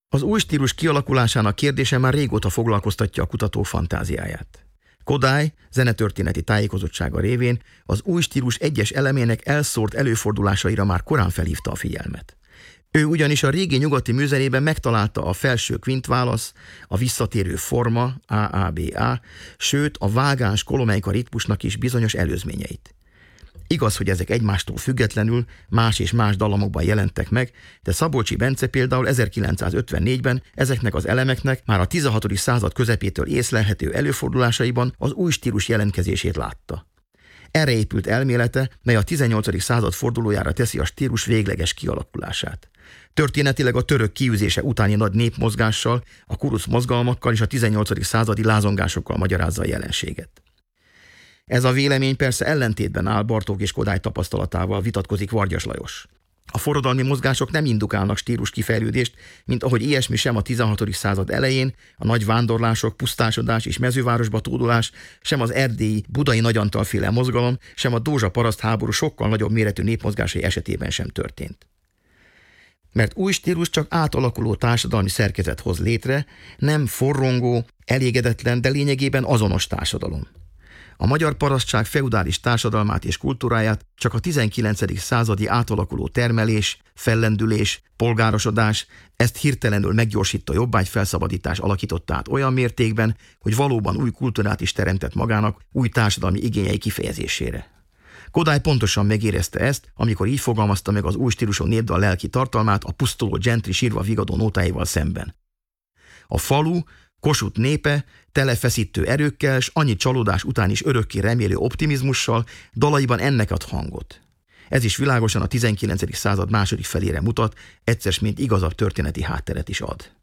Az új stílus kialakulásának kérdése már régóta foglalkoztatja a kutató fantáziáját. Kodály zenetörténeti tájékozottsága révén az új stílus egyes elemének elszórt előfordulásaira már korán felhívta a figyelmet. Ő ugyanis a régi nyugati műzenében megtalálta a felső kvintválasz, a visszatérő forma, AABA, sőt a vágáns kolomelyka ritmusnak is bizonyos előzményeit. Igaz, hogy ezek egymástól függetlenül más és más dallamokban jelentek meg, de Szabolcsi Bence például 1954-ben ezeknek az elemeknek már a 16. század közepétől észlelhető előfordulásaiban az új stílus jelentkezését látta. Erre épült elmélete, mely a 18. század fordulójára teszi a stílus végleges kialakulását. Történetileg a török kiűzése utáni nagy népmozgással, a kuruc mozgalmakkal és a 18. századi lázongásokkal magyarázza a jelenséget. Ez a vélemény persze ellentétben áll Bartók és Kodály tapasztalatával, vitatkozik Vargyas Lajos. A forradalmi mozgások nem indukálnak stílus kifejlődést, mint ahogy ilyesmi sem a 16. század elején, a nagy vándorlások, pusztásodás és mezővárosba tódulás, sem az erdélyi, budai Nagyantal-féle mozgalom, sem a Dózsa paraszt háború sokkal nagyobb méretű népmozgásai esetében sem történt. Mert új stílus csak átalakuló társadalmi szerkezet hoz létre, nem forrongó, elégedetlen, de lényegében azonos társadalom. A magyar parasztság feudális társadalmát és kultúráját csak a 19. századi átalakuló termelés, fellendülés, polgárosodás, ezt hirtelenül meggyorsító jobbágyfelszabadítás alakította át olyan mértékben, hogy valóban új kultúrát is teremtett magának új társadalmi igényei kifejezésére. Kodály pontosan megérezte ezt, amikor így fogalmazta meg az új stílusú népdal lelki tartalmát a pusztuló gentri sírva vigadó nótáival szemben. A falu, Kossuth népe, telefeszítő erőkkel, s annyi csalódás után is örökké remélő optimizmussal dalaiban ennek ad hangot. Ez is világosan a 19. század második felére mutat, egyszer mint igazabb történeti hátteret is ad.